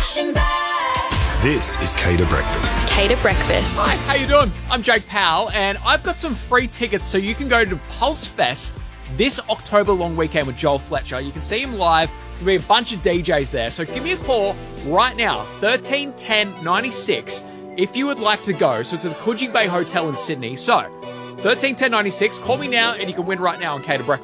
Flashing back. This is Cater Breakfast. Cater Breakfast. Hi, how you doing? I'm Jake Powell, and I've got some free tickets so you can go to Pulse Fest this October long weekend with Joel Fletcher. You can see him live. There's going to be a bunch of DJs there. So give me a call right now, 1310 96, if you would like to go. So it's at the Coogee Bay Hotel in Sydney. So 1310 96, call me now and you can win right now on Cater Breakfast.